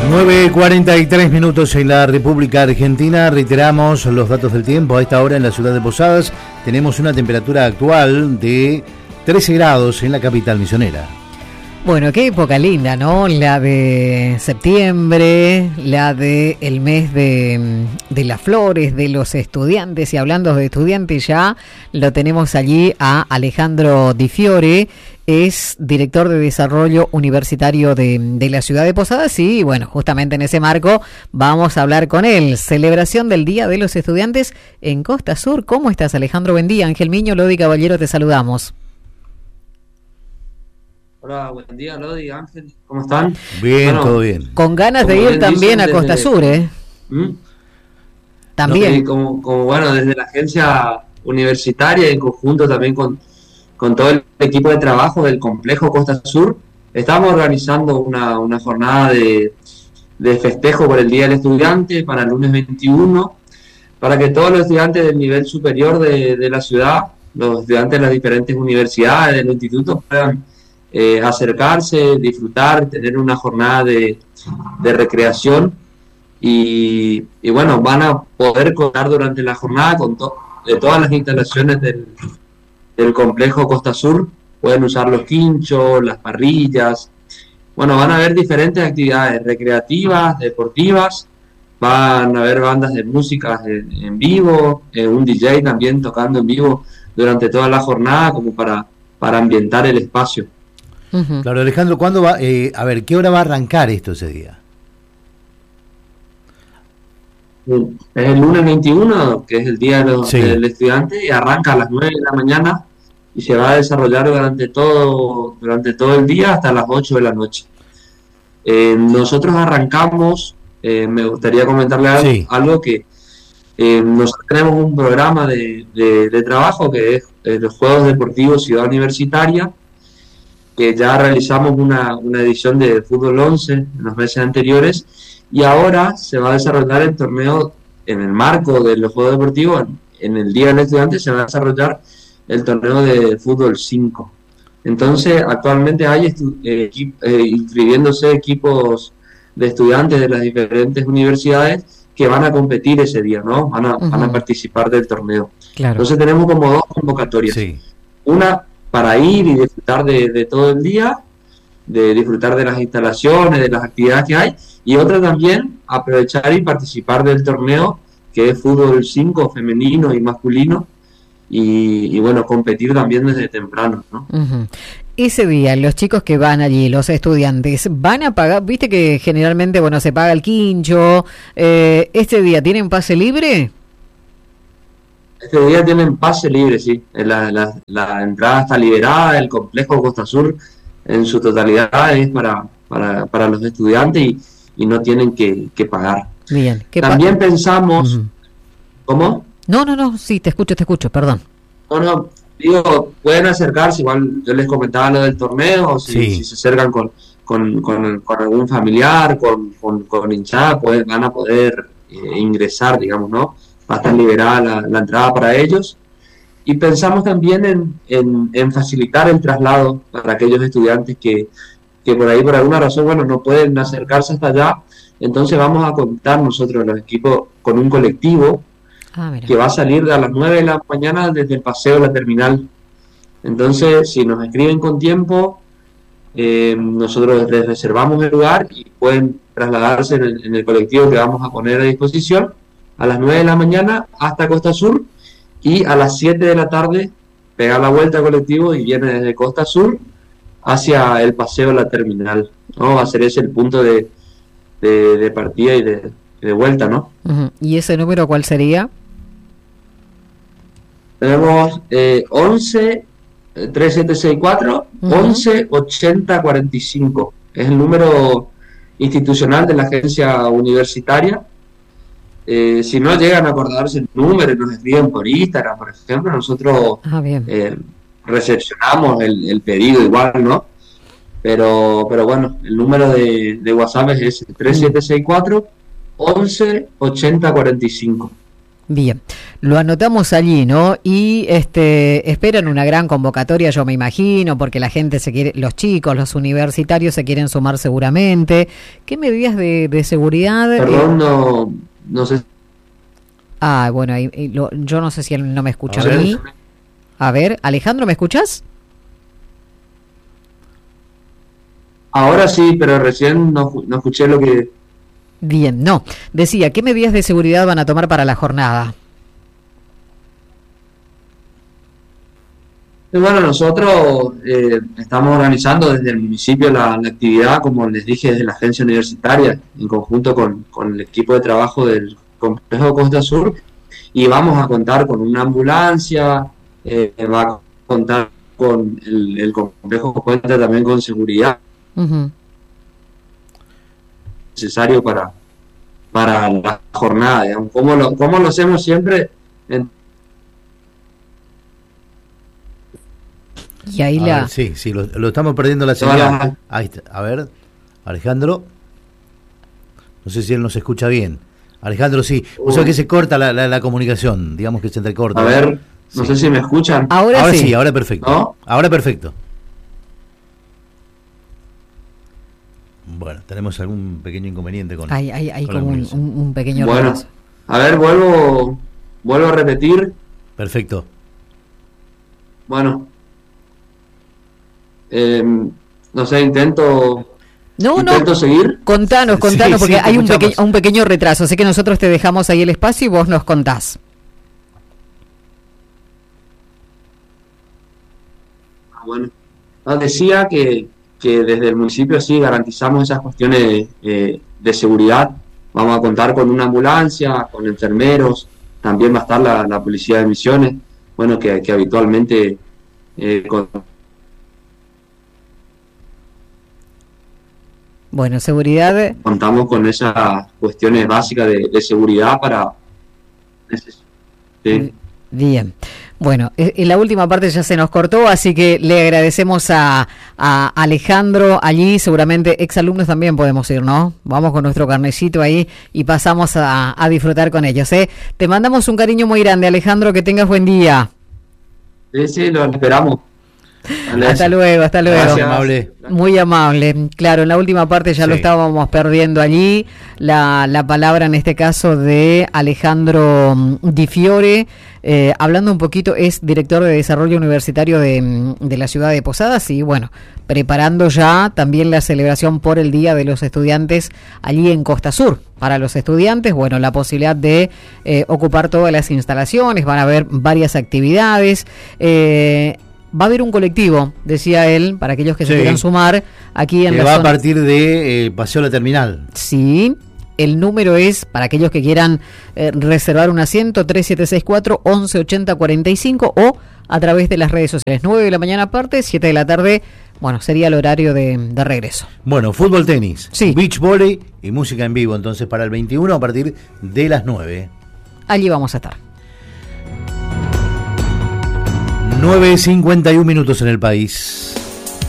9:43 en la República Argentina. Reiteramos los datos del tiempo. A esta hora en la ciudad de Posadas tenemos una temperatura actual de 13 grados en la capital misionera. Bueno, qué época linda, ¿no? La de septiembre, la de el mes de las flores, de los estudiantes. Y hablando de estudiantes, ya lo tenemos allí a Alejandro Di Fiore, es director de desarrollo universitario de la ciudad de Posadas. Y bueno, justamente en ese marco vamos a hablar con él. Celebración del Día de los Estudiantes en Costa Sur. ¿Cómo estás, Alejandro? Buen día. Ángel Miño, Lodi Caballero, te saludamos. Hola, buen día, Lodi, Ángel, ¿cómo están? Bien, bueno, todo bien. Con ganas de ir también a Costa Sur, ¿eh? También. No, como bueno, desde la agencia universitaria y en conjunto también con todo el equipo de trabajo del complejo Costa Sur, estamos organizando una jornada de festejo por el Día del Estudiante para el lunes 21, para que todos los estudiantes del nivel superior de la ciudad, los estudiantes de las diferentes universidades, de los institutos, puedan acercarse, disfrutar, tener una jornada de recreación y bueno, van a poder contar durante la jornada con de todas las instalaciones del complejo Costa Sur. Pueden usar los quinchos, las parrillas, bueno, van a haber diferentes actividades recreativas, deportivas, van a haber bandas de música en vivo, un DJ también tocando en vivo durante toda la jornada como para ambientar el espacio. Uh-huh. Claro, Alejandro, ¿cuándo va? A ver, ¿qué hora va a arrancar esto ese día? Es el lunes 21, que es el día del estudiante, y arranca a las 9 de la mañana y se va a desarrollar durante todo el día hasta las 8 de la noche. Nosotros arrancamos, me gustaría comentarle algo que nosotros tenemos un programa de trabajo que es los Juegos Deportivos Ciudad Universitaria, que ya realizamos una edición de Fútbol 11 en los meses anteriores, y ahora se va a desarrollar el torneo en el marco de los Juegos Deportivos. En el Día del Estudiante se va a desarrollar el torneo de Fútbol 5. Entonces, actualmente hay inscribiéndose equipos de estudiantes de las diferentes universidades que van a competir ese día, ¿no? Van a participar del torneo. Claro. Entonces tenemos como dos convocatorias. Sí. Una para ir y disfrutar de todo el día, de disfrutar de las instalaciones, de las actividades que hay, y otra también aprovechar y participar del torneo, que es Fútbol 5 femenino y masculino, y bueno, competir también desde temprano, ¿no? Uh-huh. Ese día, los chicos que van allí, los estudiantes, ¿van a pagar? Viste que generalmente, bueno, se paga el quincho. ¿Este día tienen pase libre? Este día tienen pase libre, sí. La entrada está liberada, el complejo Costa Sur en su totalidad es para los estudiantes y no tienen que pagar. Bien. También pensamos... Uh-huh. ¿Cómo? No, sí, te escucho, perdón. No, digo, pueden acercarse, igual yo les comentaba lo del torneo, si se acercan con algún familiar, con hinchada, van a poder ingresar, digamos, ¿no? Va a estar liberada la entrada para ellos. Y pensamos también en facilitar el traslado para aquellos estudiantes que por ahí, por alguna razón, bueno, no pueden acercarse hasta allá. Entonces vamos a contar nosotros, los equipos, con un colectivo que va a salir a las 9 de la mañana desde el paseo de la terminal. Entonces, si nos escriben con tiempo, nosotros les reservamos el lugar y pueden trasladarse en el colectivo que vamos a poner a disposición a las 9 de la mañana hasta Costa Sur, y a las 7 de la tarde pega la vuelta al colectivo y viene desde Costa Sur hacia el paseo de la terminal, ¿no? Va a ser ese el punto de partida y de vuelta, ¿no? Uh-huh. ¿Y ese número cuál sería? Tenemos 11 3764 11 80 45. Es el número institucional de la agencia universitaria. Si no llegan a acordarse el número y nos escriben por Instagram, por ejemplo, nosotros recepcionamos el pedido igual, ¿no? Pero bueno, el número de WhatsApp es ese, 3764 11 80 45. Bien, lo anotamos allí, ¿no? Y esperan una gran convocatoria, yo me imagino, porque la gente se quiere, los chicos, los universitarios se quieren sumar seguramente. ¿Qué medidas de seguridad? Perdón, no sé. Bueno, yo no sé si él no me escucha a mí. A ver, Alejandro, ¿me escuchas? Ahora sí, pero recién no escuché lo que... Bien, no. Decía, ¿qué medidas de seguridad van a tomar para la jornada? Bueno, nosotros estamos organizando desde el municipio la actividad, como les dije, desde la agencia universitaria, en conjunto con el equipo de trabajo del complejo Costa Sur, y vamos a contar con una ambulancia, va a contar con el complejo, cuenta también con seguridad. Uh-huh. Necesario para la jornada, digamos. ¿Cómo lo hacemos siempre? Y ahí sí, lo estamos perdiendo la señal. Ahí está. A ver, Alejandro, no sé si él nos escucha bien. Alejandro, sí, o sea que se corta la comunicación, digamos que se entrecorta. A ver, no sé si me escuchan. Ahora sí, ahora perfecto. ¿No? Ahora perfecto. Bueno, tenemos algún pequeño inconveniente con... Hay como un pequeño retraso. A ver, vuelvo a repetir. Perfecto. Bueno, no sé, intento seguir. Contanos, Sí, porque hay un pequeño retraso, así que nosotros te dejamos ahí el espacio y vos nos contás. Bueno, decía que desde el municipio sí garantizamos esas cuestiones de seguridad. Vamos a contar con una ambulancia, con enfermeros, también va a estar la policía de Misiones, bueno, que habitualmente Bueno, seguridad. Contamos con esas cuestiones básicas de seguridad para... Sí. Bien. Bueno, en la última parte ya se nos cortó, así que le agradecemos a Alejandro allí, seguramente exalumnos también podemos ir, ¿no? Vamos con nuestro carnecito ahí y pasamos a disfrutar con ellos, ¿eh? Te mandamos un cariño muy grande, Alejandro, que tengas buen día. Sí, lo esperamos. Hasta luego. Gracias. Muy amable. Claro, en la última parte ya lo estábamos perdiendo allí. La palabra en este caso de Alejandro Di Fiore, hablando un poquito, es director de desarrollo universitario de la ciudad de Posadas y bueno, preparando ya también la celebración por el Día de los Estudiantes allí en Costa Sur. Para los estudiantes, bueno, la posibilidad de ocupar todas las instalaciones, van a haber varias actividades. Va a haber un colectivo, decía él, para aquellos que se quieran sumar aquí en la va zona. A partir de Paseo La Terminal. Sí, el número es, para aquellos que quieran reservar un asiento, 3764-118045 o a través de las redes sociales. 9 de la mañana aparte, 7 de la tarde, bueno, sería el horario de regreso. Bueno, fútbol, tenis, sí, beach volley y música en vivo, entonces para el 21 a partir de las 9. Allí vamos a estar. 9:51 en el país.